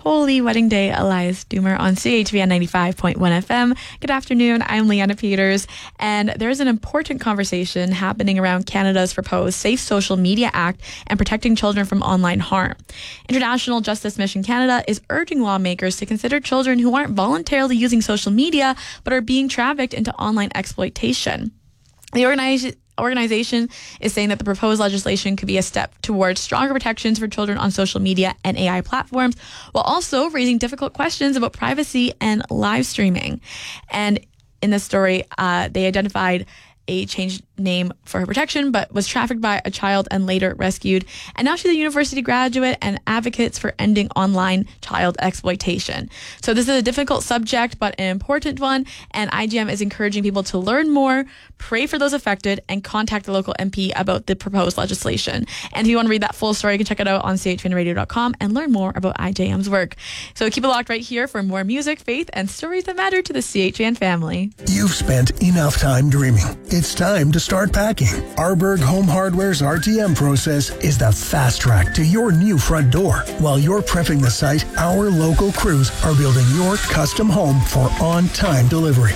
Holy Wedding Day, Elias Doomer on CHVN 95.1 FM. Good afternoon, I'm Leanna Peters, and there's an important conversation happening around Canada's proposed Safe Social Media Act and protecting children from online harm. International Justice Mission Canada is urging lawmakers to consider children who aren't voluntarily using social media but are being trafficked into online exploitation. The organization is saying that the proposed legislation could be a step towards stronger protections for children on social media and AI platforms, while also raising difficult questions about privacy and live streaming. And in this story, they identified a changed name for her protection, but was trafficked by a child and later rescued. And now she's a university graduate and advocates for ending online child exploitation. So this is a difficult subject, but an important one. And IGM is encouraging people to learn more, pray for those affected, and contact the local MP about the proposed legislation. And if you want to read that full story, you can check it out on chvnradio.com and learn more about IJM's work. So keep it locked right here for more music, faith, and stories that matter to the CHVN family. You've spent enough time dreaming. It's time to start packing. Arberg Home Hardware's RTM process is the fast track to your new front door. While you're prepping the site, our local crews are building your custom home for on-time delivery.